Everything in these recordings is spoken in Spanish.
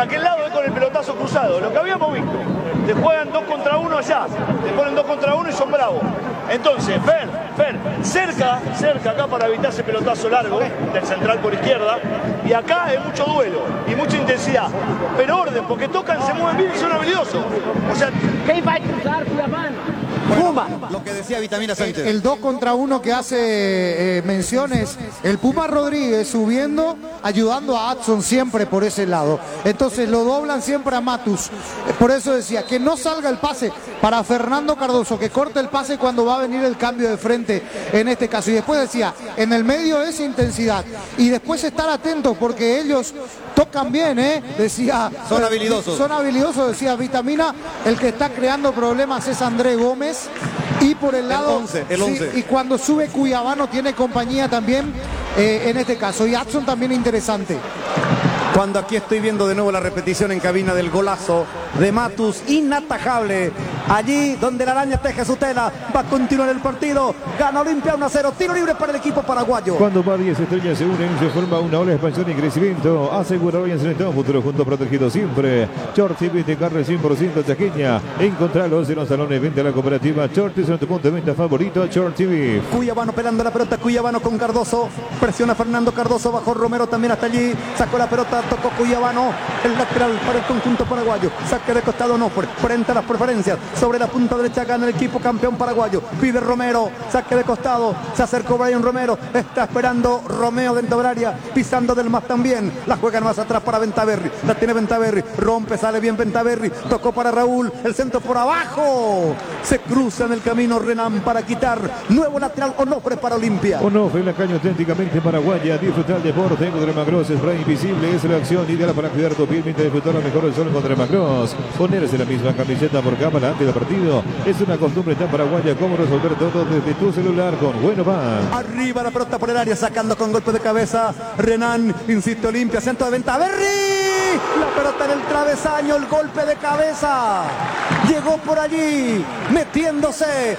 aquel lado con el pelotazo cruzado. Lo que habíamos visto. Te juegan 2 contra 1 allá. Te ponen 2 contra 1 y son bravos. Entonces, Fer, cerca acá para evitar ese pelotazo largo del central por izquierda. Y acá hay mucho duelo y mucha intensidad. Pero orden, porque tocan, se mueven bien y son habilidosos. O sea, ¿qué va a cruzar Puma? Puma. Lo que decía Vitamina Sánchez. El 2 contra 1 que hace menciones, el Puma Rodríguez subiendo, ayudando a Adson siempre por ese lado. Entonces lo doblan siempre a Matus. Por eso decía, que no salga el pase para Fernando Cardoso, que corte el pase cuando va a venir el cambio de frente en este caso. Y después decía, en el medio es intensidad. Y después estar atentos porque ellos tocan bien, decía. Son habilidosos. Son habilidosos, decía Vitamina. El que está creando problemas es André Gómez. Y por el lado, el 11. Sí, y cuando sube Cuyabano tiene compañía también en este caso. Y Adson también interesante. Cuando aquí estoy viendo de nuevo la repetición en cabina del golazo de Matus, inatajable. Allí donde la araña teje su tela, va a continuar el partido. Gana Olimpia 1-0, tiro libre para el equipo paraguayo. Cuando varias estrellas se unen, se forma una ola de expansión y crecimiento. Asegura hoy en Selección Futuro Junto Protegido siempre. Shorty de carne 100% chaqueña. Encontralos en los salones de venta de la cooperativa Shorty, en tu punto de venta favorito, Shorty Beef. Cuyabano pelando la pelota, Cuyabano con Cardoso. Presiona Fernando Cardoso, bajó Romero también hasta allí. Sacó la pelota, tocó Cuyabano. El lateral para el conjunto paraguayo. Saque de costado, no, frente a las preferencias. Sobre la punta derecha gana el equipo campeón paraguayo. Pide Romero, saque de costado. Se acercó Brian Romero. Está esperando Romeo dentro del área. Pisando del más también. La juegan más atrás para Ventaverri. La tiene Ventaverri. Rompe, sale bien Ventaverri. Tocó para Raúl. El centro por abajo. Se cruza en el camino Renan para quitar. Nuevo lateral Onofre para Olimpia. Onofre, la caña auténticamente paraguaya. Disfrutar el deporte contra Macross. Spray invisible es la acción ideal para cuidar tu piel mientras disfrutar lo mejor del sol contra Macross. Ponerse la misma camiseta por cámara antes del partido es una costumbre tan paraguaya como resolver todo desde tu celular con Bueno Van. Arriba la pelota por el área, sacando con golpe de cabeza Renan, insiste Olimpia, centro de Ventaverri. La pelota en el travesaño, el golpe de cabeza. Llegó por allí, metiéndose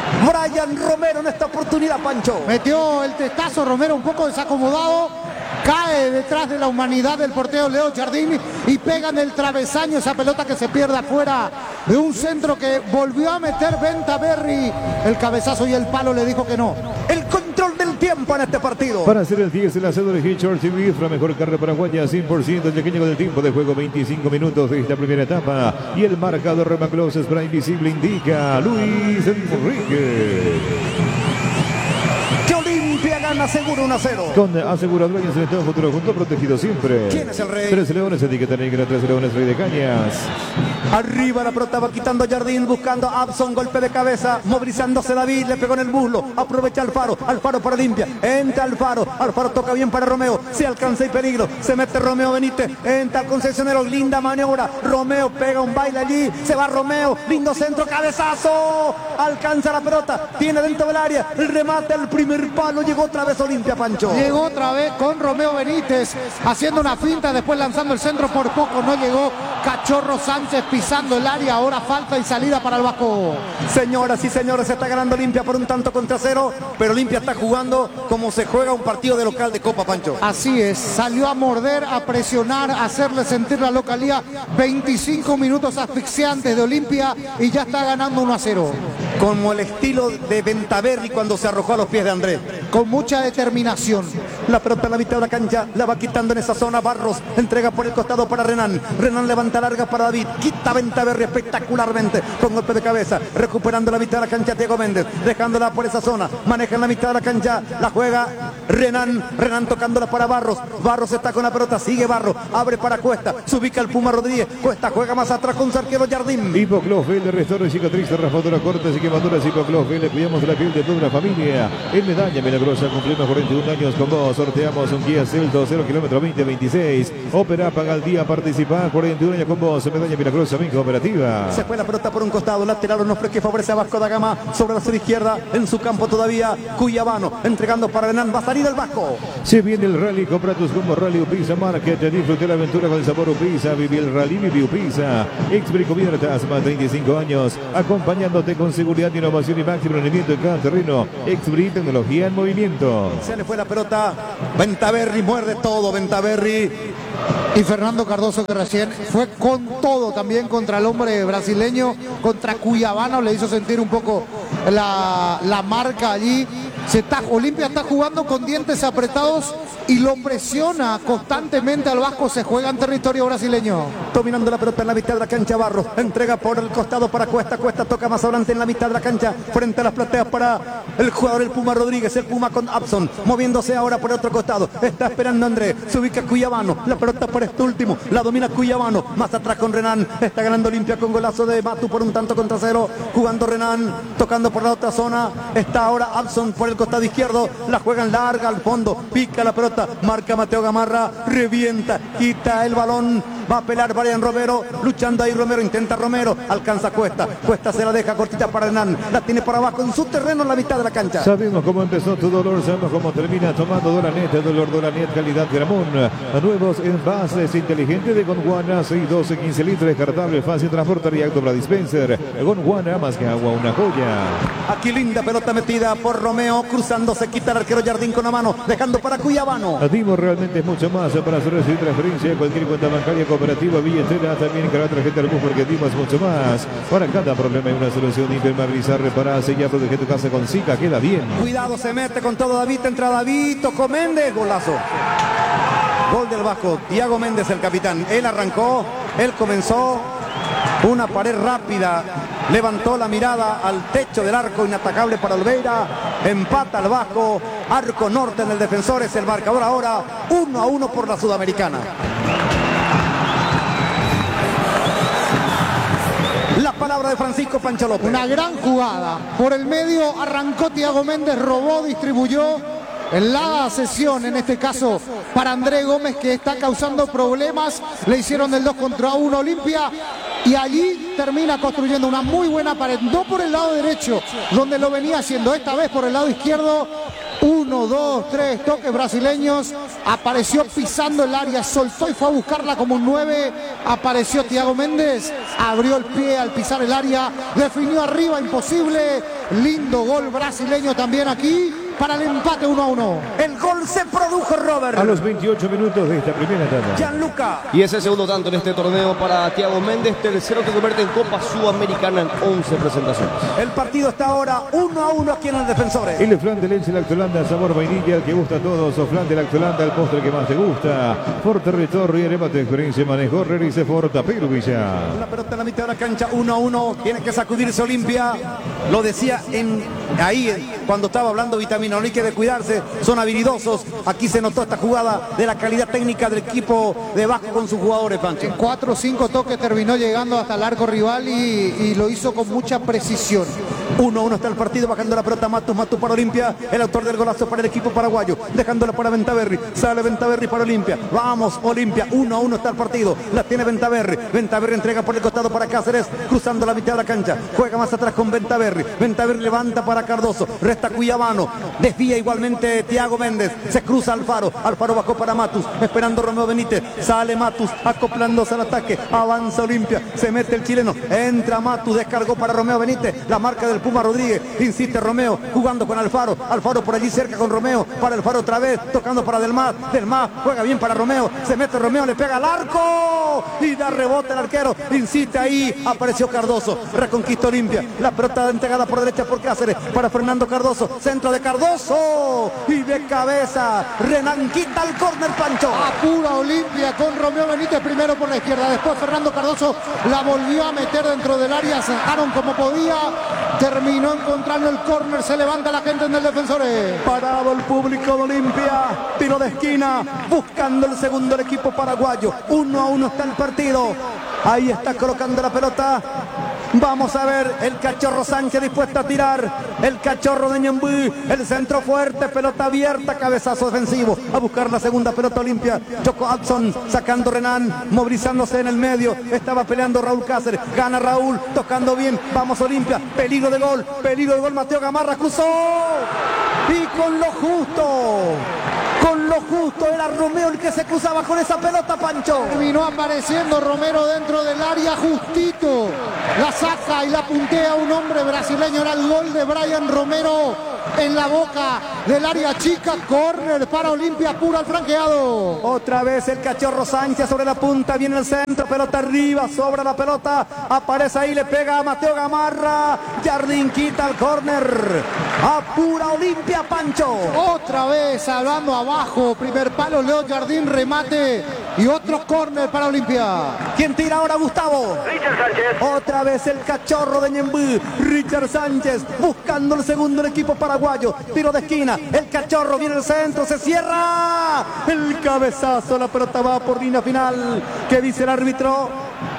Brian Romero en esta oportunidad, Pancho. Metió el testazo Romero un poco desacomodado. Cae detrás de la humanidad del portero Leo Jardín y pega en el travesaño esa pelota que se pierde afuera de un centro que volvió a meter Ventaverri. El cabezazo y el palo le dijo que no. El control del tiempo en este partido. Para hacer el 10, el hacedor de Hitchers TV, la mejor carne paraguaya, 100% el pequeño del tiempo de juego, 25 minutos de esta primera etapa. Y el marcador Remaclos Spray Invisible indica Luis Enrique. Gana seguro 1-0. Con aseguradora y en Selección Futuro Junto Protegido siempre. ¿Quién es el rey? 3 Leones, etiqueta negra, 3 Leones, Rey de Cañas. Arriba la pelota va quitando Jardín, buscando a Abson, golpe de cabeza, movilizándose David, le pegó en el muslo, aprovecha Alfaro para Olimpia, entra Alfaro toca bien para Romeo, se alcanza y peligro, se mete Romeo Benítez, entra el concesionero, linda maniobra, Romeo pega un baile allí, se va Romeo, lindo centro, cabezazo, alcanza la pelota, tiene dentro del área, el remate, el primer palo, llegó otra vez Olimpia, Pancho. Llegó otra vez con Romeo Benítez, haciendo una finta, después lanzando el centro, por poco no llegó Cachorro Sánchez pisando el área, ahora falta y salida para el Vasco. Señoras y señores, se está ganando Olimpia por un tanto contra 0, pero Olimpia está jugando como se juega un partido de local de Copa, Pancho. Así es, salió a morder, a presionar, a hacerle sentir la localía. 25 minutos asfixiantes de Olimpia y ya está ganando 1-0. Como el estilo de Ventaverri cuando se arrojó a los pies de Andrés. Con mucha determinación. La pelota en la mitad de la cancha, la va quitando en esa zona Barros, entrega por el costado para Renan, levanta larga para David, quita Ventaverri espectacularmente con golpe de cabeza, recuperando la mitad de la cancha Diego Méndez, dejándola por esa zona, maneja en la mitad de la cancha, la juega Renan tocándola para Barros está con la pelota, sigue Barros, abre para Cuesta, se ubica el Puma Rodríguez, Cuesta juega más atrás con su arquero Jardín. Hipoclofel, restaura cicatriz, raspadura, cortes y quemaduras. Hipoclofel, le cuidamos de la piel de toda una familia. En Medalla Milagrosa cumplimos 41 años con vos. Sorteamos un Kia Celto 0 kilómetro 2026. Opera, paga al día, participa 41 años con vos. Medalla Milagrosa, mi cooperativa. Se fue la pelota por un costado, lateral Onofre que favorece a Vasco da Gama sobre la izquierda, en su campo todavía Cuyabano, entregando para Renan, va a salir el Vasco. Se viene el rally, compra tus combos Rally Upisa Market, disfruté la aventura con el sabor Upisa, viví el rally, viví Upisa. Explico Viertas, más 35 años, acompañándote con seguridad, innovación y máximo rendimiento en cada terreno. Expri, tecnología en movimiento. Se le fue la pelota, Ventaverri muerde todo, Ventaverri Y Fernando Cardoso, que recién fue con todo también contra el hombre brasileño, contra Cuyabano, le hizo sentir un poco la marca allí. Olimpia está jugando con dientes apretados y lo presiona constantemente al Vasco. Se juega en territorio brasileño. Dominando la pelota en la mitad de la cancha, Barros entrega por el costado para Cuesta. Cuesta toca más adelante en la mitad de la cancha, frente a las plateas para el jugador, el Puma Rodríguez, el Puma con Abson, moviéndose ahora por el otro costado. Está esperando Andrés, se ubica Cuyabano, la pelota por este último, la domina Cuyabano, más atrás con Renan, está ganando Olimpia con golazo de Matu por un tanto contra cero, jugando Renan, tocando por la otra zona, está ahora Abson por el costado izquierdo, la juegan larga al fondo, pica la pelota, marca Mateo Gamarra, revienta, quita el balón, va a pelar Brian Romero, luchando ahí Romero, intenta Romero, alcanza Cuesta, Cuesta se la deja cortita para Renan, la tiene por abajo en su terreno en la mitad de la cancha. Sabemos cómo empezó tu dolor, sabemos cómo termina, tomando Dolanet, dolor Dolanet, calidad Gramón, nuevos envases inteligentes de Gondwana, 6, 12, 15 litros, descartable, fácil transportar y auto para dispenser. Gondwana, más que agua, una joya. Aquí linda pelota metida por Romeo, cruzando, se quita el arquero Jardín con la mano, dejando para Cuyabano. Dimos realmente es mucho más para hacer recibir transferencia, cualquier cuenta bancaria, cooperativa, billetera, también cada tarjeta de porque dimos mucho más. Para cada problema hay una solución: impermeabilizar, reparar, sellar, proteger tu casa con Zika, queda bien. Cuidado, se mete con todo David, entra David, tocó Méndez, golazo. Gol del Vasco, Thiago Méndez, el capitán. Él arrancó, él comenzó, una pared rápida, levantó la mirada al techo del arco, inatacable para Olveira, empata el Vasco, arco norte en el defensor, es el marcador ahora, 1-1 por la Sudamericana. La palabra de Francisco Pancho López. Una gran jugada, por el medio arrancó Thiago Méndez, robó, distribuyó. En la sesión, en este caso, para André Gómez, que está causando problemas. Le hicieron el 2 contra 1 Olimpia. Y allí termina construyendo una muy buena pared. No por el lado derecho, donde lo venía haciendo. Esta vez por el lado izquierdo. 1, 2, 3 toques brasileños. Apareció pisando el área, soltó y fue a buscarla como un 9. Apareció Thiago Méndez. Abrió el pie al pisar el área. Definió arriba, imposible. Lindo gol brasileño también aquí, para el empate 1-1. El gol se produjo, Robert. A los 28 minutos de esta primera etapa. Gianluca. Y es el segundo tanto en este torneo para Thiago Méndez, tercero que convierte en Copa Sudamericana en 11 presentaciones. El partido está ahora 1-1 aquí en el Defensores. El flan de leche Lactolanda, sabor vainilla, el que gusta a todos. O flan de Lactolanda, el postre que más te gusta. Forte Retorri, eleva tu experiencia, manejo, realice Forta, Pedro Villa. La pelota en la mitad de la cancha, 1-1. Tiene que sacudirse Olimpia. Lo decía ahí cuando estaba hablando Vitamina. No hay que descuidarse, son habilidosos. Aquí se notó esta jugada de la calidad técnica del equipo de Vasco con sus jugadores, Pancho. 4 o 5 toques terminó llegando hasta el arco rival y lo hizo con mucha precisión. 1-1 está el partido, bajando la pelota Matus para Olimpia, el autor del golazo para el equipo paraguayo, dejándola para Ventaverri, sale Ventaverri para Olimpia, vamos Olimpia, 1-1 está el partido, la tiene Ventaverri, Ventaverri entrega por el costado para Cáceres, cruzando la mitad de la cancha, juega más atrás con Ventaverri, Ventaverri levanta para Cardoso, resta Cuyabano, desvía igualmente Thiago Méndez, se cruza Alfaro, Alfaro bajó para Matus, esperando Romeo Benítez, sale Matus, acoplándose al ataque, avanza Olimpia, se mete el chileno, entra Matus, descargó para Romeo Benítez, la marca del Puma Rodríguez, insiste Romeo, jugando con Alfaro, Alfaro por allí cerca con Romeo, para Alfaro otra vez, tocando para Delmas, Delmas juega bien para Romeo, se mete Romeo, le pega al arco, y da rebote el arquero, insiste ahí, apareció Cardoso, reconquista Olimpia, la pelota entregada por derecha por Cáceres, para Fernando Cardoso, centro de Cardoso, y de cabeza, Renan quita el córner, Pancho. Apura Olimpia con Romeo Benítez, primero por la izquierda, después Fernando Cardoso la volvió a meter dentro del área, sacaron como podía, terminó encontrando el córner, se levanta la gente en el Defensores. Parado el público de Olimpia, tiro de esquina, buscando el segundo el equipo paraguayo, 1-1 está el partido, ahí está colocando la pelota. Vamos a ver el Cachorro Sánchez dispuesto a tirar, el Cachorro de Ñemby, el centro fuerte, pelota abierta, cabezazo defensivo, a buscar la segunda pelota Olimpia, Choco Hudson, sacando Renan, movilizándose en el medio, estaba peleando Raúl Cáceres, gana Raúl, tocando bien, vamos Olimpia, peligro de gol, Mateo Gamarra cruzó, y con lo justo era Romeo el que se cruzaba con esa pelota, Pancho. Terminó apareciendo Romero dentro del área, justito, la saca y la puntea un hombre brasileño, era el gol de Brian Romero, en la boca del área chica. Córner para Olimpia, pura al franqueado. Otra vez el Cachorro Sánchez sobre la punta, viene el centro, pelota arriba, sobra la pelota, aparece ahí, le pega a Mateo Gamarra, Jardín quita el córner, apura Olimpia, Pancho. Otra vez salvando abajo, primer palo, Leo Jardín, remate y otro córner para Olimpia. ¿Quién tira ahora, Gustavo? Richard Sánchez. Otra vez el Cachorro de Ñembú, Richard Sánchez, buscando el segundo del equipo paraguayo, tiro de esquina, el Cachorro viene al centro, se cierra, el cabezazo, la pelota va por línea final. ¿Qué dice el árbitro?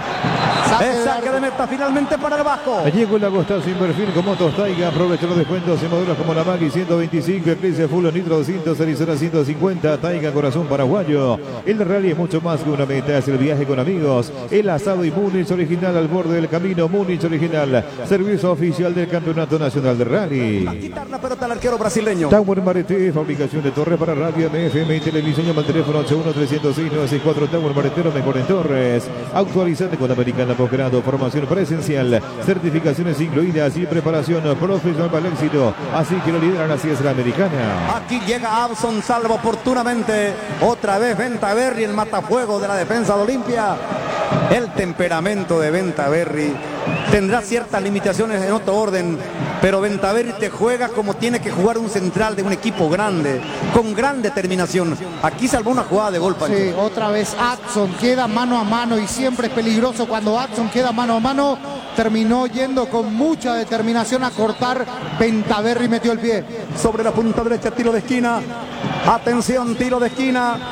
Es saque de meta finalmente para el Vasco. Llegó el Agostal sin perfil con motos Taiga. Aprovecha los descuentos en modelos como la Maggi 125, Eclipse Full Nitro 200, Arizona 150, Taiga Corazón Paraguayo. El rally es mucho más que una meta, es el viaje con amigos. El asado y Múnich original al borde del camino. Múnich original, servicio oficial del Campeonato Nacional de Rally. A quitar la pelota al arquero brasileño. Tower Marete, fabricación de torres para radio, FM y televisión. Llama al teléfono 81-306-964. Tower Maretero, mejor en torres. Actualizante con Americana Posgrado, formación presencial, certificaciones incluidas y preparación profesional para el éxito. Así que lo lideran, así es la Americana. Aquí llega Abson, salva oportunamente. Otra vez Ventaverri, el matafuego de la defensa de Olimpia. El temperamento de Ventaverri tendrá ciertas limitaciones en otro orden, pero Ventaverri te juega como tiene que jugar un central de un equipo grande, con gran determinación. Aquí salvó una jugada de gol, Pancho. Sí, otra vez Adson queda mano a mano y siempre es peligroso cuando Adson queda mano a mano. Terminó yendo con mucha determinación a cortar. Ventaverri metió el pie. Sobre la punta derecha, tiro de esquina. Atención, tiro de esquina.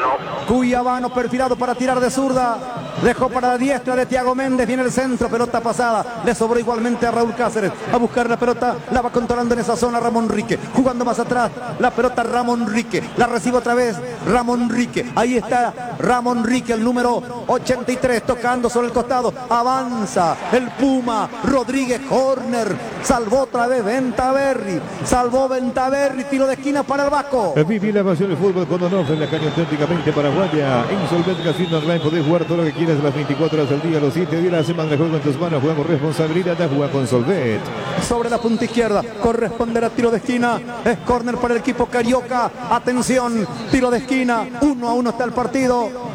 Cuyabano perfilado para tirar de zurda. Dejó para la diestra de Thiago Méndez. Viene el centro, pelota pasada. Le sobró igualmente a Raúl Cáceres. A buscar la pelota. La va controlando en esa zona Ramón Rique. Jugando más atrás. La pelota Ramón Rique. La recibe otra vez Ramón Rique. Ahí está Ramón Rique, el número 83. Tocando sobre el costado. Avanza el Puma. Rodríguez, córner. Salvó otra vez Ventaverri. Salvó Ventaverri. Tiro de esquina para el Vasco. Viví la pasión del fútbol con Onofre en la calle auténticamente paraguaya. En Solvet Casino Online podés jugar todo lo que quieras las 24 horas del día, los 7 días de la semana. Juega en tus manos, juega con responsabilidad, juega con Solvet. Sobre la punta izquierda, corresponderá tiro de esquina. Es córner para el equipo carioca. Atención, tiro de esquina. 1-1 está el partido.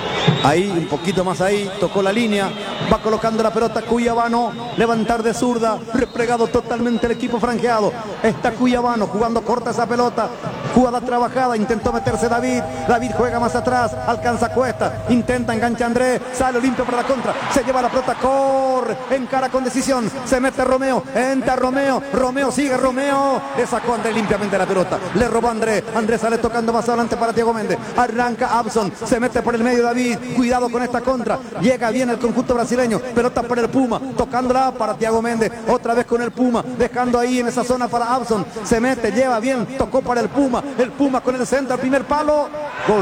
Ahí, un poquito más ahí, tocó la línea, va colocando la pelota Cuyabano, levantar de zurda, replegado totalmente el equipo franjeado. Está Cuyabano jugando corta esa pelota, jugada trabajada, intentó meterse David juega más atrás, alcanza Cuesta, intenta, engancha Andrés, sale limpio para la contra, se lleva la pelota, corre, encara con decisión, se mete Romeo, entra Romeo, sigue Romeo, le sacó Andrés limpiamente la pelota, le robó Andrés sale tocando más adelante para Thiago Méndez, arranca Abson, se mete por el medio David, cuidado con esta contra, llega bien el conjunto brasileño, pelota para el Puma, tocándola para Thiago Méndez, otra vez con el Puma, dejando ahí en esa zona para Abson, se mete, lleva bien, tocó para el Puma con el centro, el primer palo, gol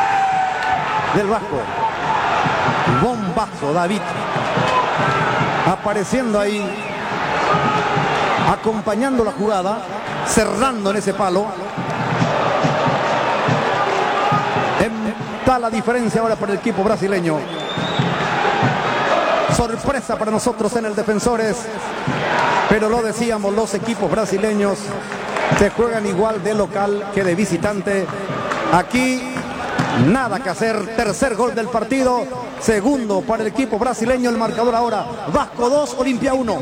del Vasco, bombazo David, apareciendo ahí, acompañando la jugada, cerrando en ese palo. Está la diferencia ahora para el equipo brasileño. Sorpresa para nosotros en el Defensores, pero lo decíamos, los equipos brasileños se juegan igual de local que de visitante. Aquí nada que hacer. Tercer gol del partido, segundo para el equipo brasileño. El marcador ahora, Vasco 2, Olimpia 1.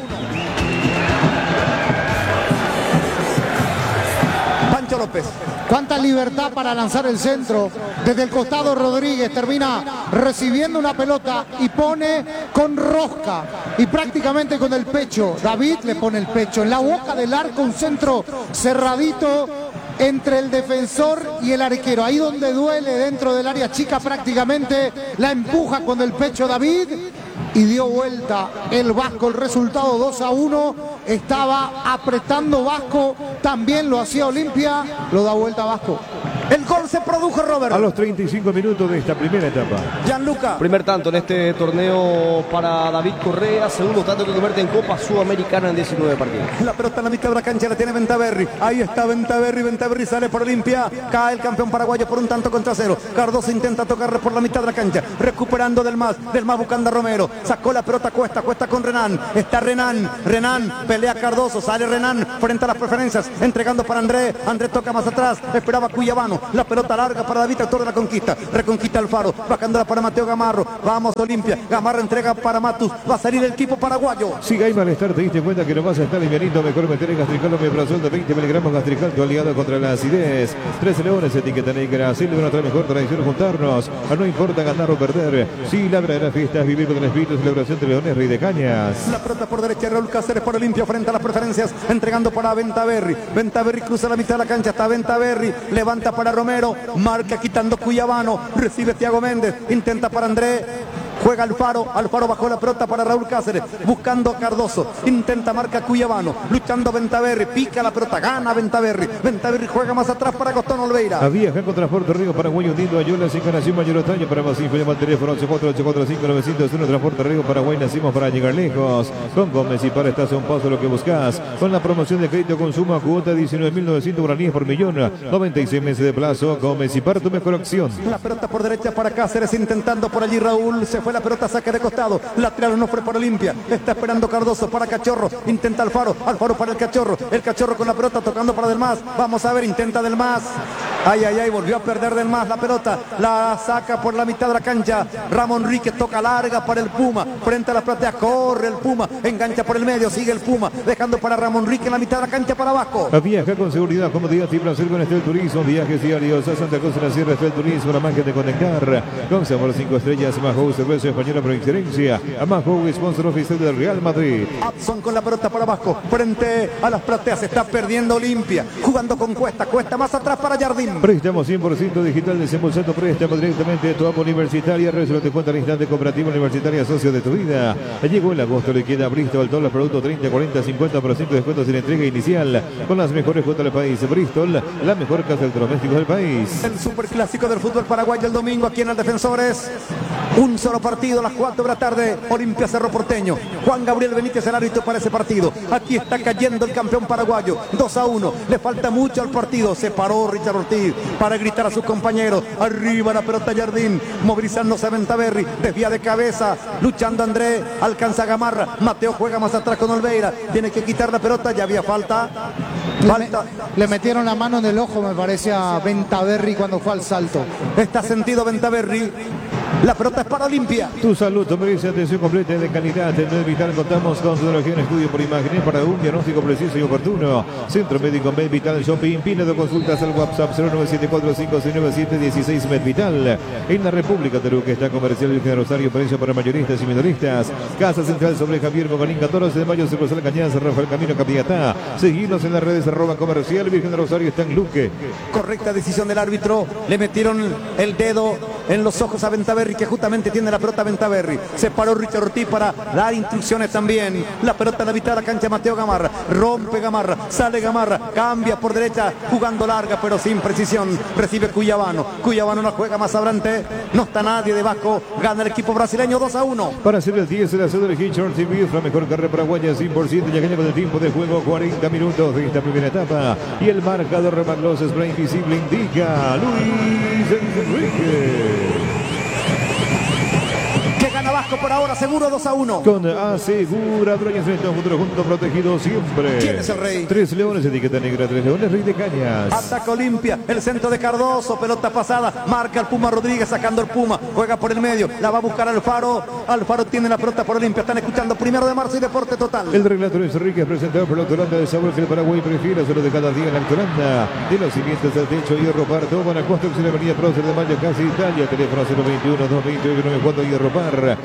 Pancho López. Cuánta libertad para lanzar el centro. Desde el costado Rodríguez termina recibiendo una pelota y pone con rosca y prácticamente con el pecho. David le pone el pecho en la boca del arco, un centro cerradito entre el defensor y el arquero. Ahí donde duele, dentro del área chica prácticamente, la empuja con el pecho David y dio vuelta el Vasco. El resultado 2-1. Estaba apretando Vasco, también lo hacía Olimpia, lo da vuelta Vasco. El gol se produjo, Robert. A los 35 minutos de esta primera etapa. Gianluca. Primer tanto en este torneo para David Correa. Segundo tanto que convierte en Copa Sudamericana en 19 partidos. La pelota en la mitad de la cancha la tiene Ventaverri. Ahí está Ventaverri. Ventaverri sale por Olimpia. Cae el campeón paraguayo por un tanto contra cero. Cardoso intenta tocarle por la mitad de la cancha. Recuperando del más buscando a Romero. Sacó la pelota Cuesta con Renan. Está Renan. Pelea Cardoso. Sale Renan frente a las preferencias. Entregando para André. André toca más atrás. Esperaba Cuyabano. La pelota larga para David, autor de la conquista. Reconquista Alfaro. Bajándola para Mateo Gamarro. Vamos Olimpia. Gamarro entrega para Matus. Va a salir el equipo paraguayo. Si hay malestar, te diste cuenta que no vas a estar livianito. Mejor meter el Gastrical Omeprazol de 20 miligramos Gastrical, tu aliado contra la acidez. 13 leones, etiqueta negra. Silva, nuestra mejor tradición, juntarnos. No importa ganar o perder. Si la verdadera fiesta es vivir con el espíritu de celebración de Leones, Rey de Cañas. La pelota por derecha, Raúl Cáceres por Olimpia frente a las preferencias. Entregando para Ventaverri. Ventaverri cruza la mitad de la cancha. Está Ventaverri. Levanta para Romero. Marca quitando Cuyabano. Recibe Thiago Méndez. Intenta para André. Juega Alfaro bajó la pelota para Raúl Cáceres, buscando a Cardoso, intenta marca Cuyabano, luchando Ventaverri, pica la pelota, gana Ventaverri juega más atrás para Gastón Olveira. Había acá con Transporte Río Paraguay uniendo a Yola, Encarnación Mayor Otoño. Para más info llama al teléfono 84845901. Transporte Río Paraguay, nacimos para llegar lejos. Con Gómez y para estás a un paso lo que buscas. Con la promoción de crédito consumo a cuota 19.900 guaraníes por millón, 96 meses de plazo. Gómez y para tu mejor opción. La pelota por derecha para Cáceres, intentando por allí Raúl, se fue la pelota, saque de costado, lateral Onofre por Olimpia, está esperando Cardoso para Cachorro, intenta Alfaro para el Cachorro con la pelota tocando para Del Mas, vamos a ver, intenta Del Mas, ay, volvió a perder Del Mas la pelota, la saca por la mitad de la cancha, Ramón Ríquez toca larga para el Puma, frente a la platea, corre el Puma, engancha por el medio, sigue el Puma, dejando para Ramón Ríquez en la mitad de la cancha para abajo. Viaja con seguridad, comodidad y placer con Estel Turismo, viajes diarios a Santa Cruz de la Sierra. Estel Turismo, la magia de conectar, con sabor 5 estrellas, Mahou, cerveza española por excelencia, Mahou, sponsor oficial del Real Madrid. Adson con la pelota para abajo, frente a las plateas, está perdiendo Olimpia, jugando con Cuesta más atrás para Jardín. Préstamo 100% digital, desembolsando préstamo directamente de tu APO Universitaria, resuelve cuenta al instante, cooperativa universitaria, socio de tu vida. Llegó el agosto, le queda Bristol, todos los productos 30, 40, 50% de descuentos sin entrega inicial, con las mejores cuotas del país. Bristol, la mejor casa de electrodomésticos del país. El superclásico del fútbol paraguayo el domingo aquí en el Defensores. Un solo partido a las 4 de la tarde, Olimpia Cerro Porteño. Juan Gabriel Benítez el árbitro para ese partido. Aquí está cayendo el campeón paraguayo, 2-1. Le falta mucho al partido. Se paró Richard Ortiz para gritar a sus compañeros. Arriba la pelota Jardín, movilizándose a Ventaverri, desvía de cabeza, luchando André, alcanza a Gamarra. Mateo juega más atrás con Olveira. Tiene que quitar la pelota, ya había falta. Le metieron la mano en el ojo, me parece, a Ventaverri cuando fue al salto. Está sentido Ventaverri. La pelota es para Olimpia. Tu salud, tu merece atención completa y de calidad. En Medvital contamos con tecnología en estudio por imágenes para un diagnóstico preciso y oportuno. Centro Médico Medvital Shopping. Pina de consultas al WhatsApp 0974569716 Medvital. En la República de Luque está Comercial Virgen de Rosario, precio para mayoristas y minoristas. Casa Central sobre Javier Moganín, 14 de mayo, Cervosal Cañas, Rafael Camino Capiatá. Seguimos en las redes @comercial Virgen de Rosario, está en Luque. Correcta decisión del árbitro. Le metieron el dedo en los ojos a Ventaverri, que justamente tiene la pelota Ventaverri. Se paró Richard Ortiz para dar instrucciones también. La pelota en la mitad de la cancha, Mateo Gamarra. Rompe Gamarra, sale Gamarra, cambia por derecha, jugando larga pero sin precisión. Recibe Cuyabano. Cuyabano la juega más adelante. No está nadie debajo. Gana el equipo brasileño 2-1. Para hacer el 10 de la ciudad de Hitchcock TV, la mejor carrera paraguaya 100%. Ya con el tiempo de juego, 40 minutos de esta primera etapa. Y el marcador Remaglos Spray Invisible indica Luis Enrique. Vasco por ahora, seguro 2-1. Con aseguradora y enfrenta un futuro junto protegido siempre. ¿Quién es el rey? 3 leones, etiqueta negra, 3 leones, Rey de Cañas. Ataca Olimpia, el centro de Cardoso, pelota pasada, marca el Puma Rodríguez sacando el Puma, juega por el medio, la va a buscar Alfaro. Alfaro tiene la pelota por Olimpia, están escuchando 1 de marzo y Deporte Total. El relator es Enrique, presentado por la Autolanda de sabor que el Paraguay prefiere, solo de cada día en la Autolanda. De los cimientos del techo, Hierro Parto, buena construcción de Avenida Prócer de Mayo, casi Italia, teléfono 021-221-94 Hierro Par.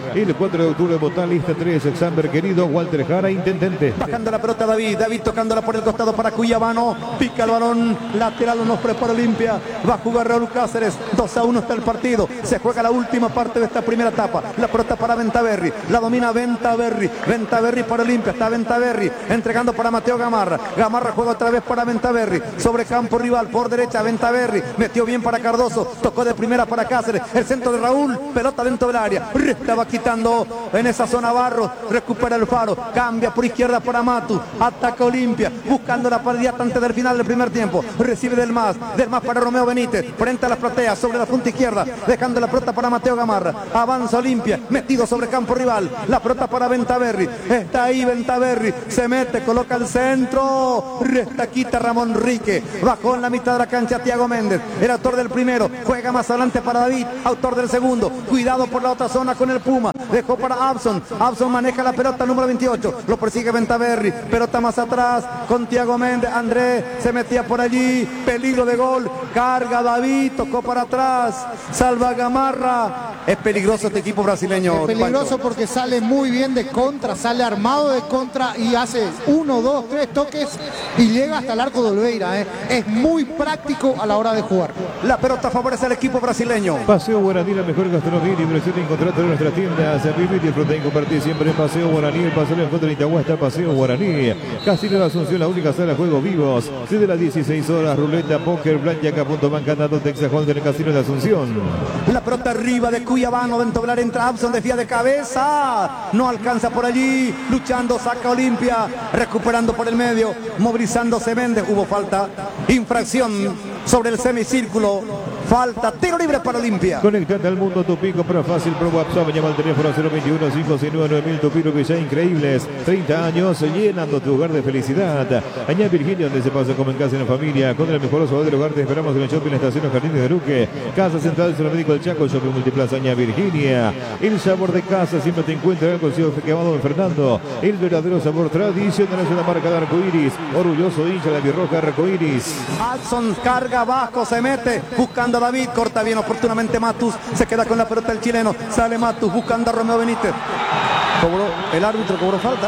El 4 de octubre vota lista 3, Examber querido, Walter Jara, intendente. Bajando la pelota David tocándola por el costado para Cuyabano, pica el balón, lateral Onofre para Olimpia, va a jugar Raúl Cáceres, 2-1 está el partido, se juega la última parte de esta primera etapa, la pelota para Ventaverri, la domina Ventaverri para Olimpia, está Ventaverri, entregando para Mateo Gamarra juega otra vez para Ventaverri, sobre campo rival, por derecha Ventaverri, metió bien para Cardoso, tocó de primera para Cáceres, el centro de Raúl, pelota dentro del área, estaba quitando en esa zona Barros, recupera el Faro, cambia por izquierda para Matu, ataca Olimpia, buscando la paridad antes del final del primer tiempo, recibe del más para Romeo Benítez, frente a las plateas, sobre la punta izquierda, dejando la pelota para Mateo Gamarra, avanza Olimpia, metido sobre campo rival, la pelota para Ventaverri, está ahí Ventaverri, se mete, coloca el centro, resta quita Ramón Rique, bajó en la mitad de la cancha Tiago Méndez, el autor del primero, juega más adelante para David, autor del segundo, cuidado por la otra zona con el Puma, dejó para Abson maneja la pelota número 28, lo persigue Ventaverri, pelota más atrás con Tiago Méndez, Andrés se metía por allí, peligro de gol, carga David, tocó para atrás, salva Gamarra, es peligroso este equipo brasileño. Es peligroso Pancho, porque sale muy bien de contra, sale armado de contra y hace 1, 2, 3 toques y llega hasta el arco de Oliveira. Es muy práctico a la hora de jugar. la pelota favorece al equipo brasileño. Paseo Guaraní, la mejor gastronomía y diversión encontrarte en nuestras tiendas. Vivir, disfrutar y compartir siempre en Paseo Guaraní. El paseo en contra de Itagua está Paseo Guaraní. Casino de Asunción, la única sala de juegos vivos. Desde las 16 horas, ruleta, póker, blackjack, punto banca, datos, Texas Hold'em, el Casino de Asunción. La pelota arriba de Cuyabano, Ventoblar entra Abson, desvía de cabeza, no alcanza por allí, luchando, saca Olimpia, recuperando por el medio, movilizándose Méndez, hubo falta, infracción sobre el semicírculo, falta, tiro libre para Olimpia. Conectate al mundo tu pico, pero fácil, pro WhatsApp, llama al teléfono 021-569-9000, tu pico que ya increíbles, 30 años, llenando tu hogar de felicidad. Añade Virginia, donde se pasa como en casa y en familia, con el mejor sabor del hogar, te esperamos en el shopping, la estación Jardines de Duque, Casa Central del Centro Médico del Chaco, Shopping Multiplaza, Añade Virginia. El sabor de casa siempre te encuentra en el Consejo Quemado de Fernando, el verdadero sabor tradicional es una marca de arcoiris, orgulloso hincha de la birroja arcoiris. Adson carga abajo, se mete, buscando a David, corta bien oportunamente Matus, se queda con la pelota el chileno, sale Matus buscando a Romeo Benítez. El árbitro cobró falta.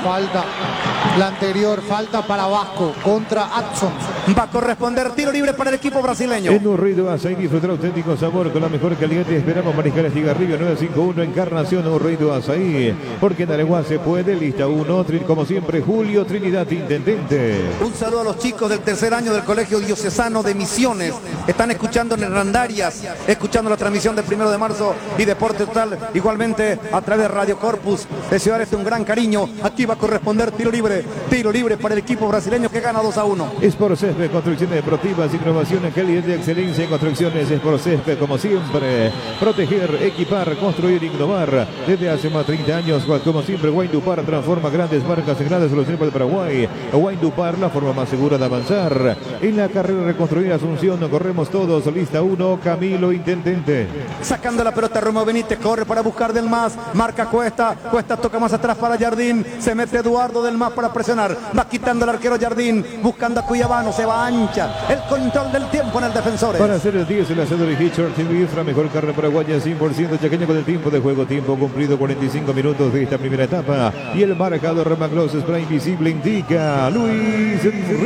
La anterior falta para Vasco contra Adson. Va a corresponder tiro libre para el equipo brasileño. En Urruido Azaí, disfrutar auténtico sabor con la mejor calidad. Te esperamos Mariscal Estigarribia 951 Encarnación Urruido Azaí. Porque en Areguá se puede. Lista 1, como siempre, Julio Trinidad, intendente. Un saludo a los chicos del tercer año del Colegio Diocesano de Misiones. Están escuchando en Hernandarias, escuchando la transmisión del 1 de marzo y Deporte Total, igualmente a través de Radio Corpus. Les llevaré un gran cariño. Aquí va a corresponder tiro libre para el equipo brasileño que gana 2-1. Sport Césped, construcciones deportivas, innovación, calidad de excelencia en construcciones. Sport Césped, como siempre, proteger, equipar, construir, innovar. Desde hace más de 30 años, como siempre, Waindupar transforma grandes marcas en grandes soluciones para el Paraguay. Waindupar, la forma más segura de avanzar. En la carrera de reconstruir Asunción, corremos todos. Lista 1, Camilo, intendente. Sacando la pelota, Romeo Benítez corre para buscar del más, marca Cuesta toca más atrás para Jardín, se mete Eduardo del más para presionar, va quitando el arquero Jardín, buscando a Cuyabano, se va ancha, el control del tiempo en el defensor. Para hacer el 10, el hacedor de Hitcher, la mejor carne paraguaya, 100% chaqueña con el tiempo de juego, tiempo cumplido, 45 minutos de esta primera etapa, y el marcador Remaglos Spray Invisible indica Luis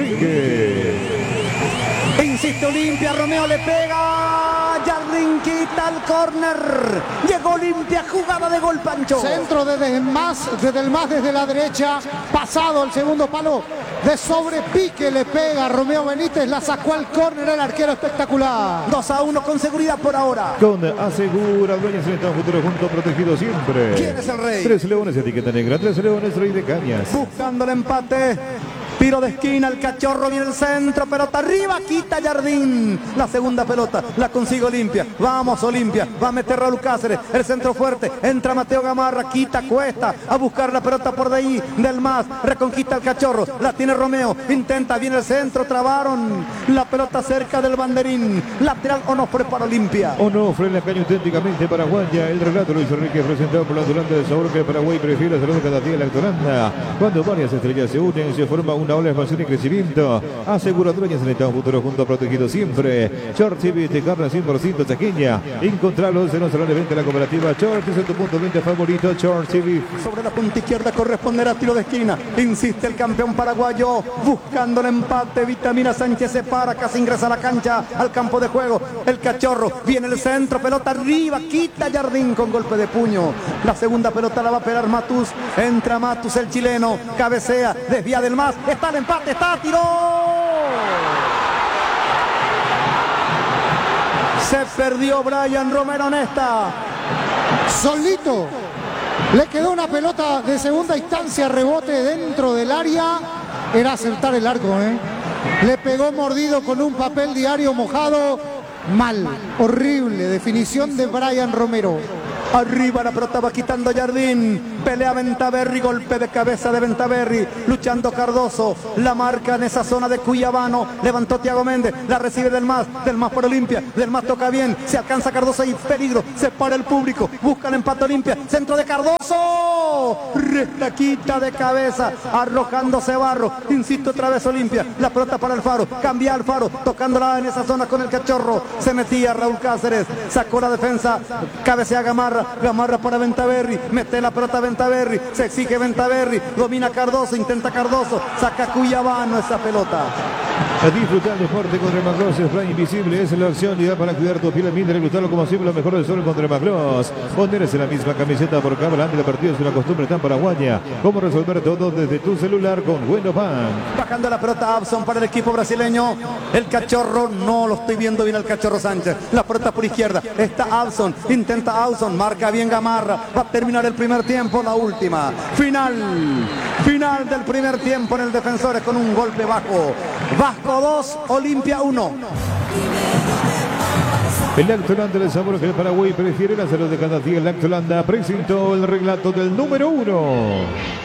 Enrique. Insiste Olimpia, Romeo le pega, Jardín quita el córner, llegó Olimpia, jugada de gol, Pancho. Centro desde el más desde la derecha, pasado el segundo palo, de sobrepique le pega Romeo Benítez, la sacó al córner el arquero, espectacular. 2-1 con seguridad por ahora. Con Asegura, dueños en el futuro junto, protegido siempre. ¿Quién es el rey? 3 Leones, etiqueta negra, 3 Leones, Rey de Cañas. Buscando el empate. Tiro de esquina, el cachorro viene el centro, pelota arriba, quita Jardín. La segunda pelota, la consigue Olimpia. Vamos Olimpia, va a meter Raúl Cáceres, el centro fuerte, entra Mateo Gamarra, quita Cuesta, a buscar la pelota por de ahí, del más, reconquista el cachorro, la tiene Romeo, intenta, viene el centro, trabaron, la pelota cerca del banderín, lateral Onofre para Olimpia. Onofre en la caña auténticamente paraguaya, el relato Luis Enrique presentado por la Durante de Sabor que Paraguay prefiere hacerlo cada día la Actoranda. Cuando varias estrellas se unen, se forma un una ola de expansión y crecimiento. Aseguradora y en un futuro junto protegido siempre. Short TV de carne 100% chaqueña. Encontralos en nuestro evento de la cooperativa Short. Es tu punto de venta favorito, Short TV. Sobre la punta izquierda corresponderá tiro de esquina. Insiste el campeón paraguayo buscando el empate. Vitamina Sánchez se para, casi ingresa a la cancha, al campo de juego. El cachorro viene el centro, pelota arriba, quita Jardín con golpe de puño. La segunda pelota la va a pegar Matus. Entra Matus, el chileno, cabecea, desvía del más. Está el empate, está, tiró. Se perdió Brian Romero en esta. Solito. Le quedó una pelota de segunda instancia, rebote dentro del área. Era acertar el arco, Le pegó mordido con un papel diario mojado. Mal, horrible. Definición de Brian Romero. Arriba la pelota va quitando Jardín. Pelea Ventaverri, golpe de cabeza de Ventaverri. Luchando Cardoso. La marca en esa zona de Cuyabano. Levantó Tiago Méndez. La recibe del más por Olimpia. Del más toca bien. Se alcanza Cardoso y peligro. Se para el público. Busca el empate Olimpia. Centro de Cardoso. Retaquita de cabeza. Arrojándose Barro. Insisto otra vez Olimpia. La pelota para Alfaro. Cambia Alfaro. Tocándola en esa zona con el cachorro. Se metía Raúl Cáceres. Sacó la defensa. Cabecea Gamarra. Gamarra para Ventaverri. Mete la pelota Ventaverri. Se exige Ventaverri. Domina Cardoso. Intenta Cardoso. Saca Cuyabano esa pelota. A disfrutar el deporte contra Macross. Spray invisible es la opción ideal para cuidar tu piel ambiente. Reclutarlo como siempre lo mejor del sol contra Macross. Ponerse la misma camiseta por cámara antes del partido es una costumbre tan paraguaya. Cómo resolver todo desde tu celular con Buenopan. Bajando la pelota Abson para el equipo brasileño. El cachorro, no lo estoy viendo bien al cachorro Sánchez. La pelota por izquierda. Está Abson. Intenta Abson. Marca bien Gamarra. Va a terminar el primer tiempo. La última. Final del primer tiempo en el Defensores con un golpe bajo. Vasco 2, Olimpia 1. El Lactolanda del sabor que el Paraguay prefiere. La salud de cada día. El Lactolanda presentó el relato del número 1.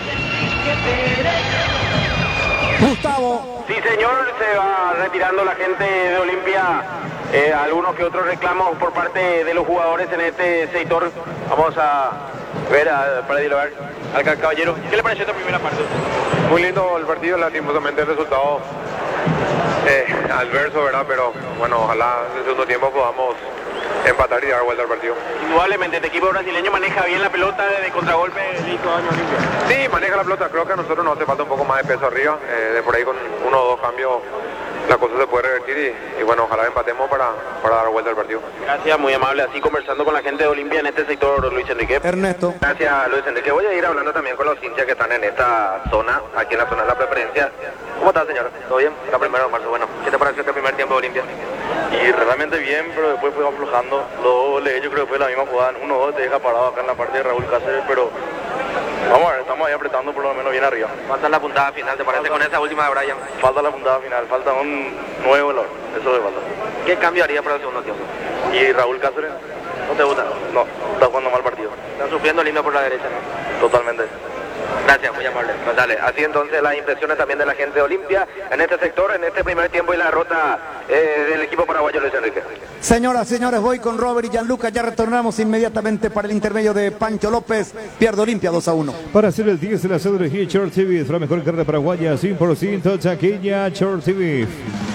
Gustavo. Sí, señor, se va retirando la gente de Olimpia. Algunos que otros reclamos por parte de los jugadores en este sector. Vamos a ver para dialogar al caballero. ¿Qué le pareció esta primera parte? Muy lindo el partido, lastimosamente el resultado adverso, ¿verdad? Pero bueno, ojalá en el segundo tiempo podamos empatar y dar vuelta al partido. Indudablemente, este equipo brasileño maneja bien la pelota de contragolpe. Listo, daño Olimpia. Sí, maneja la pelota. Creo que a nosotros nos hace falta un poco más de peso arriba. De por ahí con 1 o 2 cambios la cosa se puede revertir y bueno, ojalá empatemos para dar vuelta al partido. Gracias, muy amable. Así conversando con la gente de Olimpia en este sector, Luis Enrique. Ernesto. Gracias, Luis Enrique. Voy a ir hablando también con los hinchas que están en esta zona, aquí en la zona de la preferencia. ¿Cómo estás, señor? ¿Todo bien? La primera de marzo. Bueno, ¿qué te pareció este primer tiempo de Olimpia? Y realmente bien, pero después fuimos aflojando. Los goles, yo creo que fue la misma jugada. 1-2 te deja parado acá en la parte de Raúl Cáceres, pero vamos a ver, estamos ahí apretando por lo menos bien arriba. Falta la puntada final, ¿te parece con esa última de Brian? Falta la puntada final, falta un nuevo valor, eso de falta. ¿Qué cambio haría para el segundo tiempo? ¿Y Raúl Cáceres? ¿No te gusta? No, está jugando mal partido. Están sufriendo Olimpia por la derecha, ¿no? Totalmente. Gracias, muy amable. Pues dale, así entonces las impresiones también de la gente de Olimpia en este sector, en este primer tiempo y la derrota del equipo paraguayo Luis Enrique. Señoras, señores, voy con Robert y Gianluca. Ya retornamos inmediatamente para el intermedio de Pancho López. Pierde Olimpia 2-1. Para hacer el 10 de la cédula de Short TV, la mejor carrera paraguaya, 100% chaqueña, Short TV.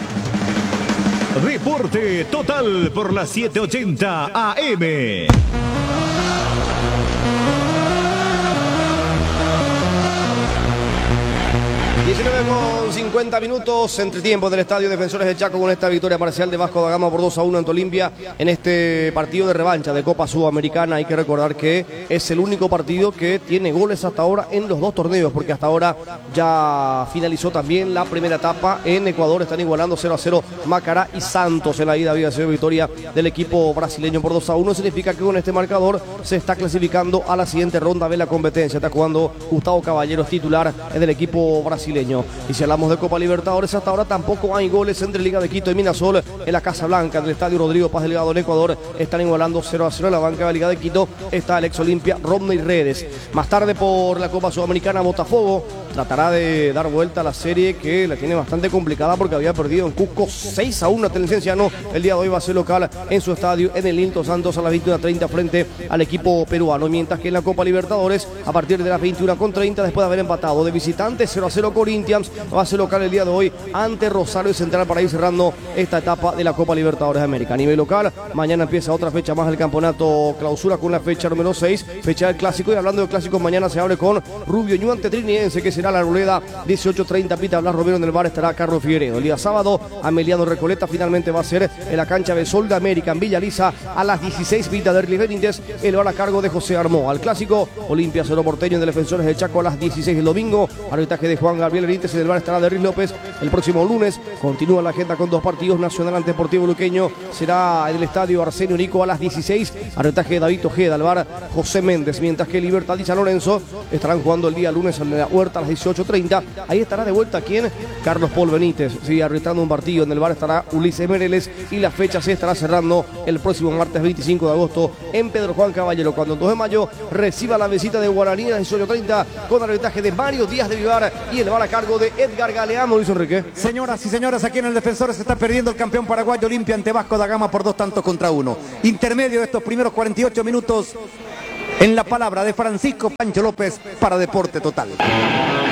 Deporte total por las 7:80 AM. 19:50 minutos, entretiempo del Estadio Defensores del Chaco con esta victoria parcial de Vasco da Gama por 2-1 ante Olimpia en este partido de revancha de Copa Sudamericana. Hay que recordar que es el único partido que tiene goles hasta ahora en los dos torneos, porque hasta ahora ya finalizó también la primera etapa. En Ecuador están igualando 0-0 Macará y Santos. En la ida había sido victoria del equipo brasileño por 2-1. Significa que con este marcador se está clasificando a la siguiente ronda de la competencia. Está jugando Gustavo Caballeros, titular del equipo brasileño. Y si hablamos de Copa Libertadores, hasta ahora tampoco hay goles entre Liga de Quito y Minasol. En la Casa Blanca del Estadio Rodrigo Paz Delgado en Ecuador están igualando 0-0. En la banca de Liga de Quito está el ex Olimpia Rodney Redes. Más tarde por la Copa Sudamericana, Botafogo tratará de dar vuelta a la serie que la tiene bastante complicada porque había perdido en Cusco 6-1 ante el Cienciano. El día de hoy va a ser local en su estadio en el Nilton Santos a las 21:30 frente al equipo peruano. Mientras que en la Copa Libertadores, a partir de las 21:30, después de haber empatado de visitante 0-0 Corinthians, Williams va a ser local el día de hoy ante Rosario Central para ir cerrando esta etapa de la Copa Libertadores de América. A nivel local, mañana empieza otra fecha más del campeonato clausura con la fecha número 6, fecha del clásico. Y hablando de clásicos, mañana se abre con Rubio Ñu ante Trinidense, que será la Arboleda, 18:30, pita Blas Romero. En el bar estará Carlos Figueredo. El día sábado, Ameliano Recoleta finalmente va a ser en la cancha de Sol de América en Villa Lisa a las 16, pita Derlis Benítez, el bar a cargo de José Armó. Al clásico, Olimpia Cerro Porteño de Defensores del Chaco a las 16 el domingo, arbitraje de Juan Gabriel Benítez. En el bar estará Derlis López. El próximo lunes continúa la agenda con 2 partidos. Nacional ante Deportivo Luqueño será en el estadio Arsenio Nico a las 16, arbitraje de David Ojeda, al bar José Méndez, mientras que Libertad y San Lorenzo estarán jugando el día lunes en la Huerta a las 18:30. Ahí estará de vuelta ¿quién? Carlos Paul Benítez, sí, arbitrando un partido. En el bar estará Ulises Mereles y la fecha se estará cerrando el próximo martes 25 de agosto en Pedro Juan Caballero, cuando el 2 de mayo reciba la visita de Guaraní a las 18:30 con arbitraje de Mario Díaz de Vivar y el bar a cargo de Edgar Galeano. Luis Enrique. Señoras y señores, aquí en el Defensores se está perdiendo el campeón paraguayo Olimpia ante Vasco da Gama por 2-1. Intermedio de estos primeros 48 minutos, en la palabra de Francisco Pancho López para Deporte Total.